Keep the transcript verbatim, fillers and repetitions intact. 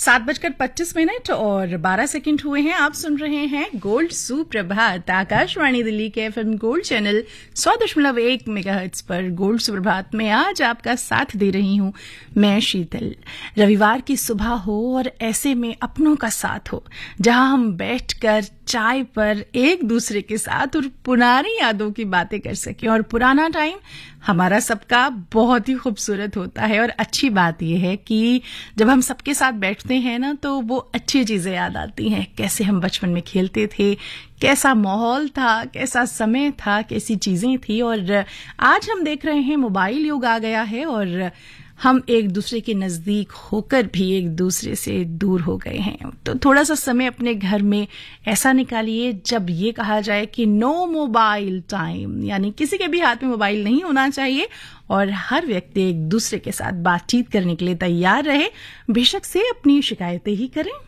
सात बजकर पच्चीस मिनट और बारह सेकंड हुए हैं। आप सुन रहे हैं गोल्ड सुप्रभात आकाशवाणी दिल्ली के एफएम गोल्ड चैनल सौ दशमलव एक मेगाहर्ट्ज पर। गोल्ड सुप्रभात में आज आपका साथ दे रही हूं मैं शीतल। रविवार की सुबह हो और ऐसे में अपनों का साथ हो, जहां हम बैठकर चाय पर एक दूसरे के साथ और पुरानी यादों की बातें कर सकें। और पुराना टाइम हमारा सबका बहुत ही खूबसूरत होता है। और अच्छी बात यह है कि जब हम सबके साथ बैठते हैं ना, तो वो अच्छी चीजें याद आती हैं। कैसे हम बचपन में खेलते थे, कैसा माहौल था, कैसा समय था, कैसी चीजें थी। और आज हम देख रहे हैं मोबाइल युग आ गया है और हम एक दूसरे के नजदीक होकर भी एक दूसरे से दूर हो गए हैं। तो थोड़ा सा समय अपने घर में ऐसा निकालिए जब ये कहा जाए कि नो मोबाइल टाइम, यानी किसी के भी हाथ में मोबाइल नहीं होना चाहिए और हर व्यक्ति एक दूसरे के साथ बातचीत करने के लिए तैयार रहे, बेशक से अपनी शिकायतें ही करें।